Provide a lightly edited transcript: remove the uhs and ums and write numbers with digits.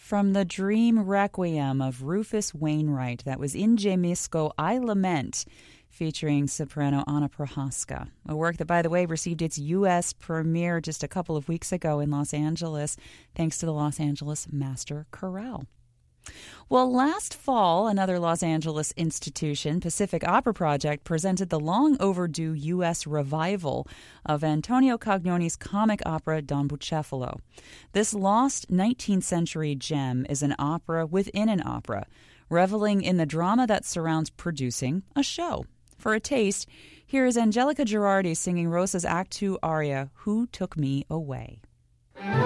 From the Dream Requiem of Rufus Wainwright, that was In Gemisco, I Lament, featuring soprano Anna Prohaska, a work that, by the way, received its U.S. premiere just a couple of weeks ago in Los Angeles, thanks to the Los Angeles Master Chorale. Well, last fall, another Los Angeles institution, Pacific Opera Project, presented the long-overdue U.S. revival of Antonio Cognoni's comic opera Don Bucefalo. This lost 19th century gem is an opera within an opera, reveling in the drama that surrounds producing a show. For a taste, here is Angelica Girardi singing Rosa's Act II aria, Who Took Me Away?